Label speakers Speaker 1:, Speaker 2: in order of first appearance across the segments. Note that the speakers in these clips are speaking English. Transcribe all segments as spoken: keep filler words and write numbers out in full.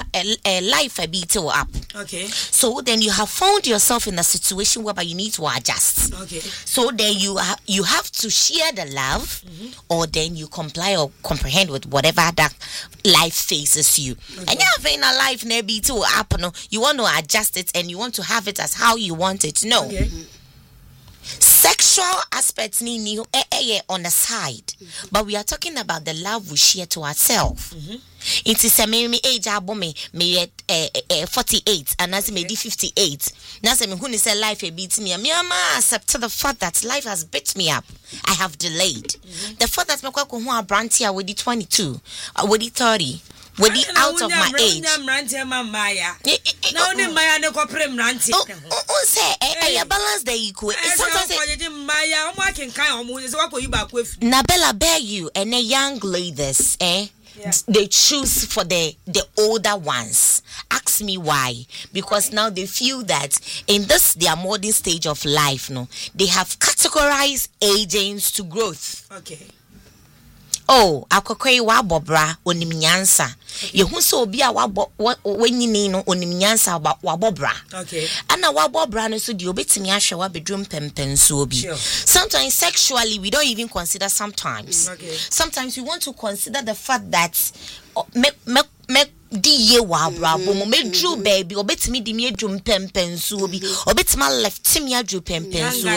Speaker 1: a, a life a bit up.
Speaker 2: Okay.
Speaker 1: So then you have found yourself in a situation whereby you need to adjust.
Speaker 2: Okay.
Speaker 1: So then you ha- you have to share the love, mm-hmm. or then you comply or comprehend with whatever that life faces you. Okay. And you have in a life maybe to happen. You want to adjust it and you want to have it as how you want it. No.
Speaker 2: Okay.
Speaker 1: Sexual aspects ni eh, eh, on the side, mm-hmm. but we are talking about the love we share to ourselves. Mm-hmm. It is a me age abo me me uh, forty-eight and as me fifty-eight. Now say me who is a life a beat me. Me ama accept the fact that life has beat me up. I have delayed. Mm-hmm. The fact that me kwa ko ho abrantia with the twenty-two, uh, with the thirty. With the out of my age.
Speaker 2: Now only Maya no comprehend ranting.
Speaker 1: Oh, oh, say, eh, balance the equal. Sometimes
Speaker 2: Maya, I'm working kind of is what you back with.
Speaker 1: Nabella bear you and the young ladies, eh? Yeah. They choose for the the older ones. Ask me why? Because okay. now they feel that in this their modern stage of life, no, they have categorized agents to growth.
Speaker 2: Okay.
Speaker 1: Oh, akokoi wa bobra onim nyansa. Ye hu se obi a wa wanyini no onim nyansa wa bobra.
Speaker 2: Okay.
Speaker 1: Ana wa bobra no so di obetimi ahwe wa bedrum pempen so obi. Sometimes sexually we don't even consider sometimes.
Speaker 2: Okay.
Speaker 1: Sometimes we want to consider the fact that uh, me me me di ye wa brabo mo me dru baby obetimi di me edrum pempen so obi. Obetima left me adru pempen so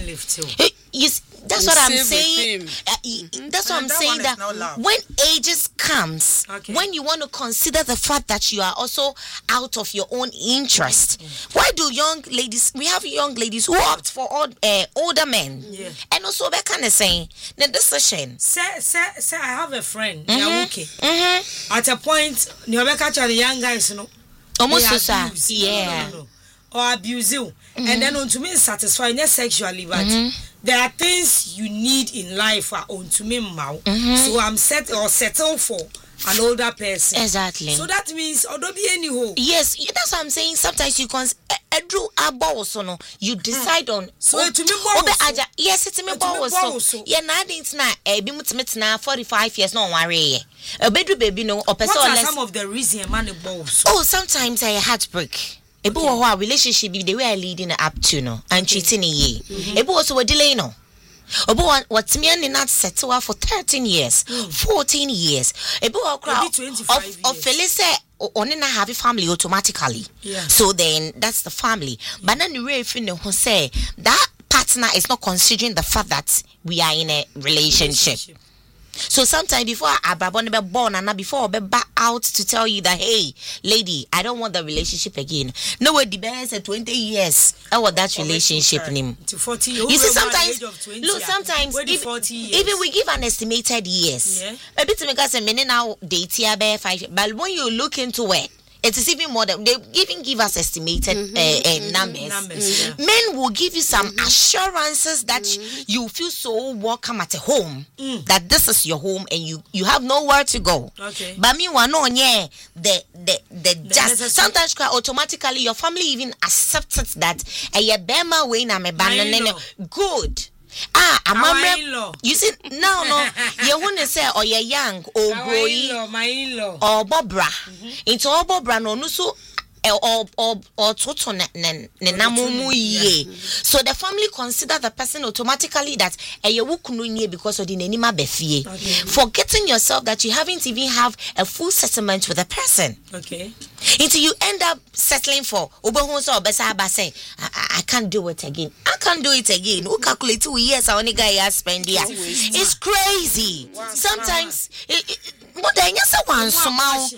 Speaker 1: obi. Yes, that's what I'm saying. Uh, mm-hmm. That's what and I'm that saying. That when ages comes, okay. when you want to consider the fact that you are also out of your own interest, mm-hmm. why do young ladies? We have young ladies who opt for old, uh, older men,
Speaker 2: yeah.
Speaker 1: and also that kind of saying the decision.
Speaker 2: Say, say, say, I have a friend.
Speaker 1: Mm-hmm.
Speaker 2: Yeah, okay.
Speaker 1: Mm-hmm.
Speaker 2: At a point, you catch the young guys, you know,
Speaker 1: almost so, yeah,
Speaker 2: no, no, no. or abuse you, mm-hmm. and then on to me satisfy not sexually, but. Mm-hmm. There are things you need in life for on to me now. Mm-hmm. So I'm set or settle for an older person.
Speaker 1: Exactly.
Speaker 2: So that means although be any ho.
Speaker 1: Yes, that's what I'm saying. Sometimes you can edru abo so no. You decide mm. on
Speaker 2: so oh, to me bo
Speaker 1: so. Yes, it's me bo so. Yeah, na didn't na e bi mutime na forty-five years no worry. E bedru baby no or person
Speaker 2: what are some of the reason man bo so?
Speaker 1: Oh, sometimes I heartbreak. Ebu okay. Wa relationship the way I leading up to no and okay. cheating ye. Mm-hmm. Ebu also a delay no. Obu what me and not settle for thirteen years, mm. fourteen years. Ebu wa crowd of of Felice on na have a family automatically.
Speaker 2: Yeah.
Speaker 1: So then that's the family. But then you if you know who say that partner is not considering the fact that we are in a relationship. relationship. So sometimes before Abrabon be born and before be back out to tell you that hey lady I don't want the relationship again. No way the best at twenty years. I want that relationship name.
Speaker 2: To forty years.
Speaker 1: You see sometimes look sometimes if, even we give an estimated years. Yeah. A bit to make us a minute now date here by five. But when you look into it, it is even more than they even give us estimated mm-hmm, uh, uh, mm-hmm, numbers. numbers mm-hmm. yeah. Men will give you some mm-hmm. assurances that mm-hmm. you feel so welcome at a home, mm. that this is your home and you you have nowhere to go.
Speaker 2: Okay.
Speaker 1: But meanwhile, no, yeah, the the the, the just sometimes automatically your family even accepts that a uh, bema way na me banana good. Ah, I'm you see no no you want to say or you're young or growing
Speaker 2: my in-law
Speaker 1: or bobra mm-hmm. into all bobra no no so or or or toto ne ne namumu ye. So the family consider the person automatically that eh you kunu nie because of the nenima befie. Forgetting yourself that you haven't even have a full settlement with the person.
Speaker 2: Okay.
Speaker 1: Until you end up settling for obehunso obesa abase I can't do it again. I can't do it again. Who calculate two years I only guy has spend here. It's crazy. Sometimes it, it, but then yes one small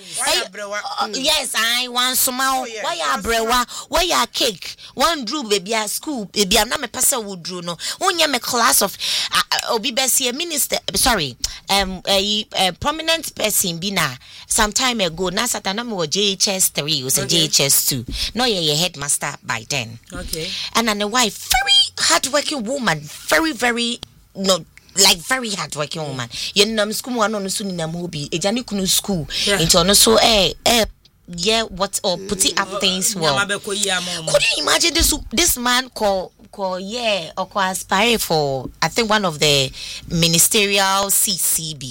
Speaker 1: yes I want small why ya brewa why ya cake one drew baby at school baby na me person would drew no onye me class of obi besi minister sorry um a, a prominent person be na some time ago na satana me J H S three was a J H S two no ye headmaster by then.
Speaker 2: Okay.
Speaker 1: And then a wife very hardworking woman very very no like very hardworking woman. You know, school one on the na mobi. Ejani kunu school. Into no so eh eh yeah what or putting up things well. Could you imagine this this man call call yeah or call aspire for I think one of the ministerial C C B.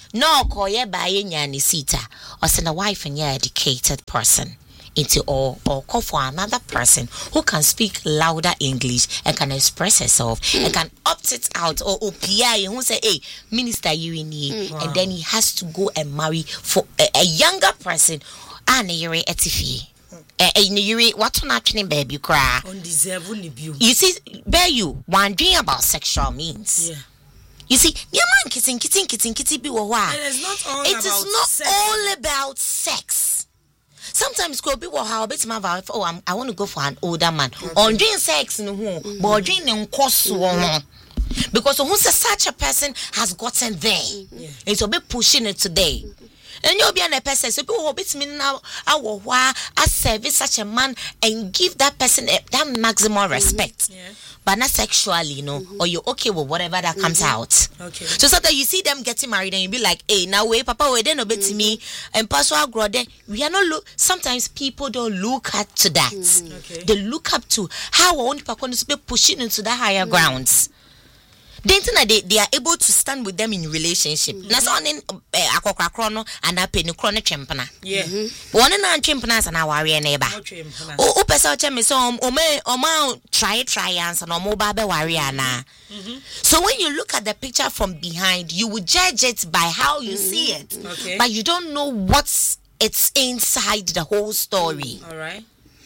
Speaker 1: no call ye by any sita or send a wife and yeah educated person into or or call for another person who can speak louder English and can express herself and can opt it out or O P I who say hey minister you in need wow. and then he has to go and marry for a, a younger person and you're etifi eh you what on actually baby cry you see bear you wondering about sexual means
Speaker 2: yeah.
Speaker 1: You see, your man kissing, kissing, kissing, kissing, be what?
Speaker 2: It is not all
Speaker 1: it
Speaker 2: about
Speaker 1: is not
Speaker 2: sex.
Speaker 1: all about sex. Sometimes go be how a bit my oh I'm, I want to go for an older man. Okay. On doing sex no mm-hmm. but doing course mm-hmm. because who says such a person has gotten there. Yeah. It's a bit pushing it today. Mm-hmm. And you'll be a person so people bit me now I will I service such a man and give that person a, that maximum respect. Mm-hmm. Yeah. But not sexually, you know, mm-hmm. or you're okay with whatever that comes mm-hmm. out.
Speaker 2: Okay.
Speaker 1: So sometimes you see them getting married and you be like, hey, now wait, Papa, wait, then obey to me and Pastor grow then. We are not look. Sometimes people don't look at to that.
Speaker 2: Mm-hmm. Okay.
Speaker 1: They look up to how only Papa is pushing into the higher mm-hmm. grounds. Then they they are able to stand with them in relationship. That's on in akokra krono and a penny chrono champana.
Speaker 2: Yeah.
Speaker 1: One and a champanas and our neighbor. Oh, person tell me so o me o ma try try answer no mobile be warrior na. So when you look at the picture from behind, you will judge it by how you mm-hmm. see it.
Speaker 2: Okay.
Speaker 1: But you don't know what's it's inside the whole story.
Speaker 2: All right.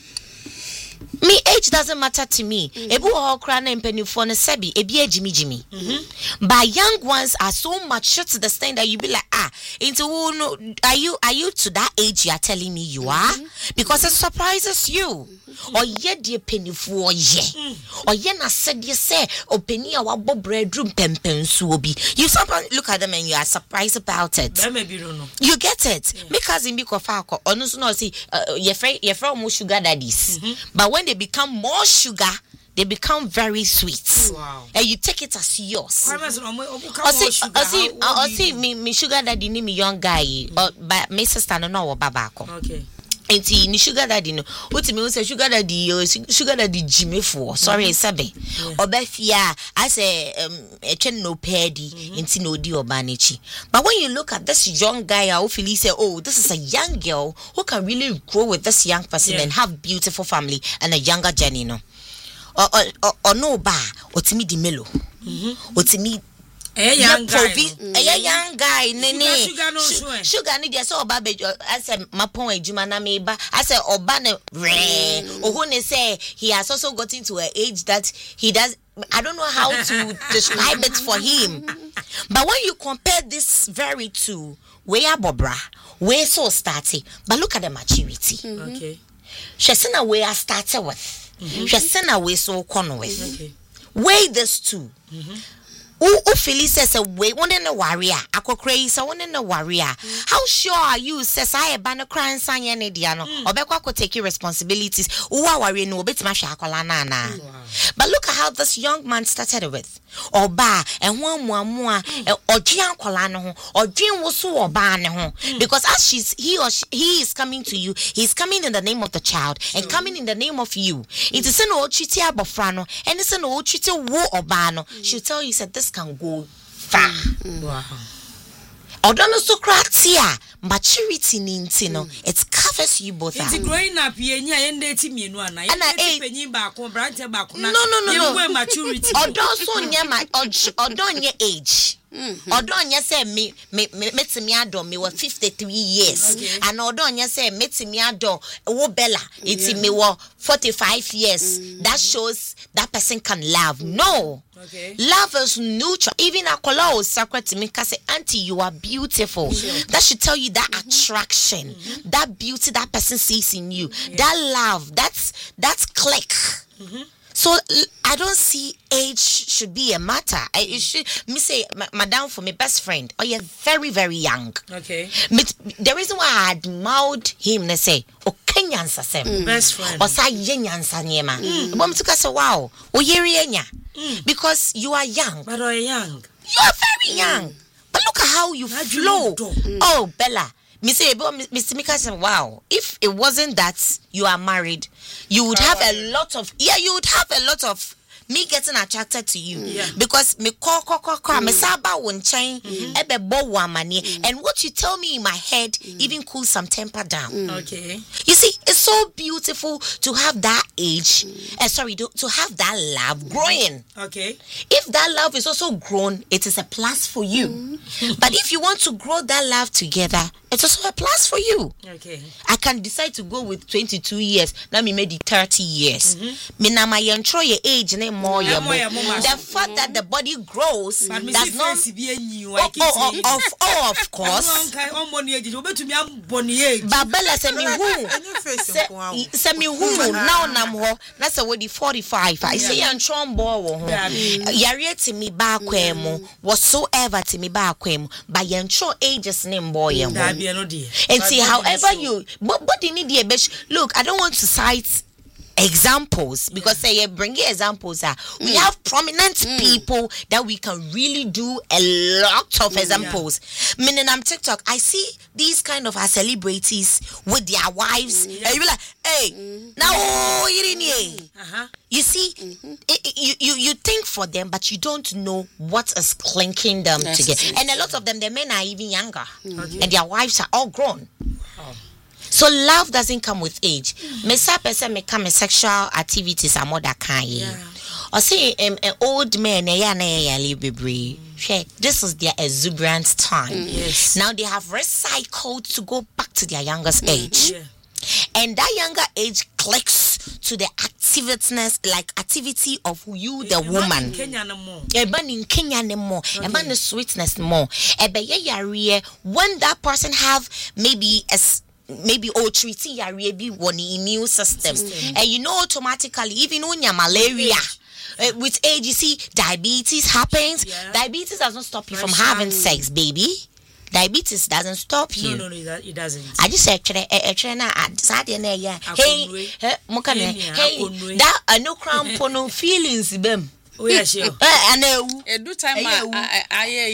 Speaker 1: Me age doesn't matter to me. Ebu ho kra na mpanifo no sebi ebi ejimi jimi. But young ones are so mature to the extent that you be like ah into no are you are you to that age you are telling me you are mm-hmm. because it surprises you. Mm-hmm. Or ye de panifo ye. Or ye na said you say openi a wabo breadroom pempen so obi. You sometimes look at them and you are surprised about it.
Speaker 2: That maybe don't know.
Speaker 1: You get it.
Speaker 2: Yeah.
Speaker 1: Because in biko fa ko onu so no see your friend your friend mo sugar daddies. Mm-hmm. But when they become more sugar, they become very sweet.
Speaker 2: Wow.
Speaker 1: And you take it as yours.
Speaker 2: I
Speaker 1: see, I see, I see me, me sugar daddy ni me young guy, or but my sister no no babako.
Speaker 2: Okay.
Speaker 1: Enti ni sugar daddy no. Uti me say sugar daddy, sugar daddy Jimmy for. Sorry, sabe. Obefia, I say um a chen no pedi, enti no di obanichi. But when you look at this young guy, I feel he say, oh, this is a young girl who can really grow with this young person yeah. and have beautiful family and a younger journey, no. Or or or no ba, otimi di melo. Mhm. Otimi
Speaker 2: a young guy,
Speaker 1: a young guy, nene.
Speaker 2: Sugar no sugar.
Speaker 1: Sugar ni dia so oba be. I say mapon ejuma na meba. I say oba ne re. Ohune say he has also gotten to an age that he does. I don't know how to describe it for him. But when you compare this very two, where Bobra, where so started, but look at the maturity.
Speaker 2: Mm-hmm. Okay.
Speaker 1: Shesina where I started with. Mm-hmm. Shesina where so con with.
Speaker 2: Okay.
Speaker 1: Weigh this two. Mm-hmm. Who Phyllis says a way one in a warrior, Ako crazy, one in a warrior. How sure are you, says I a banner crying sang any diano, or Becca could take your responsibilities, who are worrying no bit mashakolanana. But look at how this young man started with. Or ba and one more more or Gian Colano or Jean was so or ban because as she's he or she, he is coming to you, he's coming in the name of the child and coming in the name of you. It is an old chitia bofrano and it's an old chitia war or bano. She'll tell you said this can go far.
Speaker 2: Wow.
Speaker 1: Odono Socratia, maturity nintino, it covers you both.
Speaker 2: It's growing up, yenya yende ti mienu ana.
Speaker 1: And I
Speaker 2: penyi ba ko brante ba ko na.
Speaker 1: No no no no.
Speaker 2: Yewe maturity.
Speaker 1: Odon so nya ma odon nye age. Odon nya say me me metimi adon me was fifty-three years. Okay. And odon nya say metimi adon wo bella it's me was forty-five years. Mm-hmm. That shows that person can love. No.
Speaker 2: Okay.
Speaker 1: Love is neutral. Even a color is sacred to me because say, auntie, you are beautiful. Sure. That should tell you that mm-hmm. attraction, mm-hmm. that beauty that person sees in you, yeah. that love, that's that's click. Mm-hmm. So I don't see age should be a matter. I it should me say, madam, for my best friend, oh, you're very, very young.
Speaker 2: Okay.
Speaker 1: But the reason why I admired him, they say, oh, Kenyan sasem.
Speaker 2: Mm. Best friend.
Speaker 1: Or say Yenyan sanyema. But to say, wow, oh, yenya. Because you are young.
Speaker 2: But are young.
Speaker 1: You are very young. Mm. But look at how you how flow. Mm. Oh, Bella. Me say, Mister Mika said, wow, if it wasn't that you are married, you would have a lot of, yeah, you would have a lot of me getting attracted to you.
Speaker 2: Yeah.
Speaker 1: Because me call call call call me saba won chain ebe bo wa mani, and what you tell me in my head even cools some temper down.
Speaker 2: Okay.
Speaker 1: You see, it's so beautiful to have that age. Uh, sorry, to, to have that love growing.
Speaker 2: Okay.
Speaker 1: If that love is also grown, it is a plus for you. But if you want to grow that love together, it's also a plus for you.
Speaker 2: Okay.
Speaker 1: I can decide to go with twenty-two years. Now me made it thirty years. Me na my entro your age ne more your the fact that the body grows does not. Oh, oh, oh, of, oh, of course. Babella say me who say me who now nam ho na say we di forty-five. I say yan tron ball wo ho. Yare to me ba kwemu whatsoever to me ba kwemu by yan tro ages ne boy yan. And see, however you, but but you need the look. I don't want to cite examples because say bring examples. Uh, we have prominent people that we can really do a lot of examples. Yeah. Meaning, I'm TikTok. I see these kind of uh, celebrities with their wives, and you be like, hey, now oh, you didn't hear. Uh-huh. You see, mm-hmm. it, it, you, you you think for them, but you don't know what is clinking them yes, together. Yes, and a lot of them, the men are even younger, mm-hmm. and their wives are all grown. Oh. So love doesn't come with age. Me sa person me come sexual activities are more that kind. Or say um, an old man ya na ya libre. This is their exuberant time. Mm, yes. Now they have recycled to go back to their youngest mm, age. Yeah. And that younger age clicks to the activeness, like activity of you, the woman. Even in Kenya no more, even the sweetness more. When that person have maybe a maybe oh treaty ya be one immune system, mm-hmm. and you know automatically even when you malaria. Uh, with age, you see, diabetes happens. Yeah. Diabetes doesn't stop you from having sex, baby. Diabetes doesn't stop you.
Speaker 2: No, no, no, it doesn't.
Speaker 1: I just said, hey, hey, that a no crown for no feelings, bem.
Speaker 2: Oh yeah, sure.
Speaker 1: I know.
Speaker 3: Do time I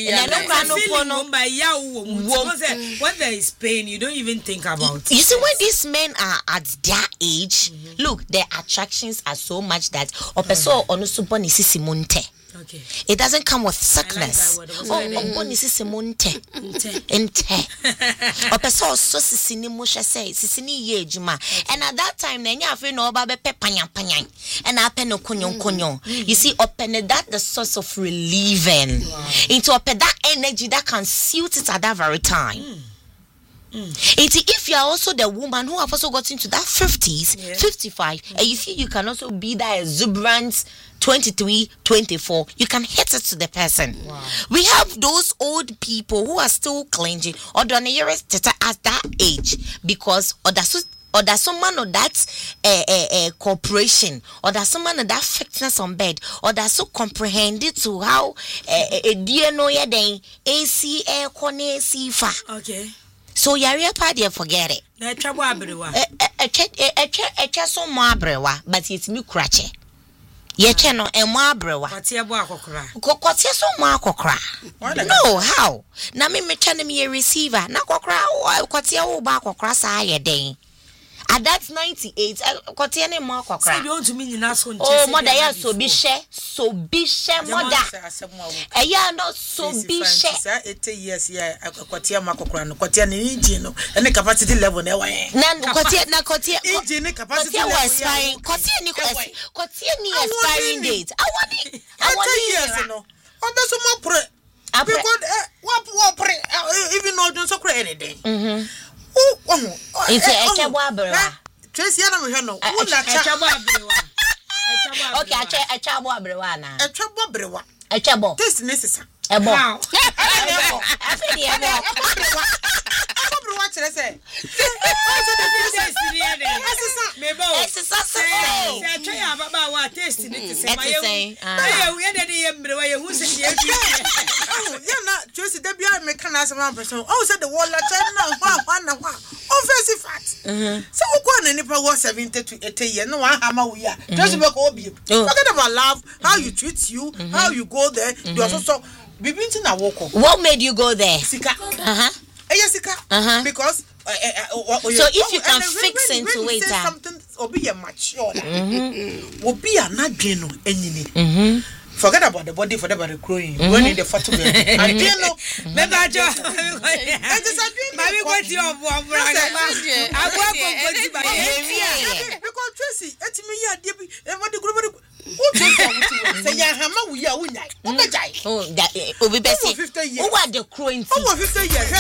Speaker 2: I when there is pain, you don't even think about it.
Speaker 1: You see, when these men are at their age, mm-hmm. look, their attractions are so much that opeso onusubo ni sisi munte. Okay. It doesn't come with sickness. Like oh, oh, this is a monte. Inte. Opeso so sisini musha say sisini ye juma. And at that time, then you have no know pe panyang panyang. And apen no kunyon kunyon. You see, open that the source of relieving into open that energy that can suit it at that very time. Mm. Mm. If you are also the woman who have also got into that fifties, yeah. fifty-five, mm. and you feel you can also be that exuberant twenty-three, twenty-four, you can hit it to the person. Wow. We have those old people who are still clinging or the nearest at that age because or that's or there's someone of that uh, uh, uh, cooperation, or there's someone of that fitness on bed, or that's so comprehended to how a D N O then A C A corner C fa.
Speaker 2: Okay.
Speaker 1: So yari party forget it.
Speaker 2: Na trouble abrewa.
Speaker 1: Eh eh eh eh eh so mo abrewa, but it's me crache. Ye che no e mo abrewa.
Speaker 2: Kotie bo akokora.
Speaker 1: Kotie so mo akokora. No, how? Na me me che na me receiver. Na akokora kotie wo ba akokora sa ye den. At that ninety-eight, kotie ne mo akokora.
Speaker 2: Say you want to mean in us on.
Speaker 1: Oh, mother ya so bi she, so bi she mother. Eh ya no so bi she.
Speaker 3: eighty years yeah, kotie mo akokora no kotie ne engine no. Any capacity level na wa.
Speaker 1: Na kotie na kotie
Speaker 3: engine capacity level.
Speaker 1: Expiring. Kotie ni kotie ni expiring date. I want it. I want
Speaker 3: it. Years no. Obe so mo pre. Because what what pre even no don't so create anything. Mhm. Oh, oh,
Speaker 1: it's a chabo abrewa.
Speaker 3: Tracy na me hwe no.
Speaker 2: Wo na chabo abrewa.
Speaker 1: Okay, a chabo abrewa na.
Speaker 3: A chabo abrewa.
Speaker 1: A chabo.
Speaker 3: Taste necessary.
Speaker 1: Ebo.
Speaker 3: Ebo.
Speaker 1: Afedi ebo.
Speaker 3: Abrewa. Abrewa chere say.
Speaker 2: Mebo.
Speaker 1: Exercise.
Speaker 2: Say try ababa wa taste ni say ma ye. Na ye de de yemrewa ye hu say ye bi.
Speaker 3: Oh, yeah na Tracy da bia me kana asema person. Oh say the wall la tell na hwa hwa na hwa. Offensive fact. Mhm. So we go na nipa go seventy to eighty years no one hama we ya. Just be ko obi. Forget about love, how you treat you, how you go there. You also so bibinti na woko.
Speaker 1: What made you go there?
Speaker 3: Sika.
Speaker 1: Uh-huh.
Speaker 3: Eh, Sika.
Speaker 1: Uh-huh.
Speaker 3: Because uh, uh, uh, uh,
Speaker 1: so if you can oh, fix when, into
Speaker 3: when
Speaker 1: it,
Speaker 3: something obi ye mature obi a nadwen no enyini forget about the body for the body growing when in the photo and you know
Speaker 2: me ba jo e just adwin ma we go ti obo obra ma agbo go ti ba ye
Speaker 3: because Tracy etimi ya de bi e mo de group o to say ya hama wu ya wu nyai o be jai
Speaker 1: oh that obi be say who are the growing
Speaker 3: over fifty years